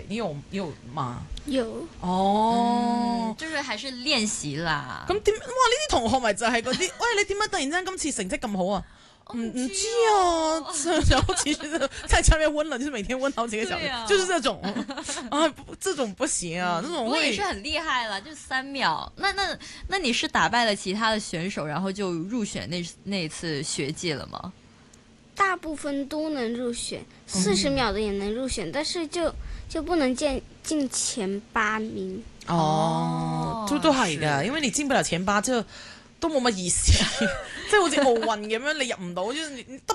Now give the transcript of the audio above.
你有嗎？ 有哦， 就是還是練習啦。 咁點？哇！呢啲同學咪就係嗰啲，喂，你點解突然之間今次成績咁好啊？唔知啊，然後其實在下面溫了，就是每天溫好幾個小時，就是這種啊，這種不行啊，這種我也是很厲害了，就3秒。那你是打敗了其他的選手，然後就入選那一次學界了嗎？ 大部分都能入選，40秒的也能入選，但是就不能進前8名。 哦，都係㗎，因為你進不了前8就。都冇乜意思，即係好似奧運咁樣，你入唔到，即係你得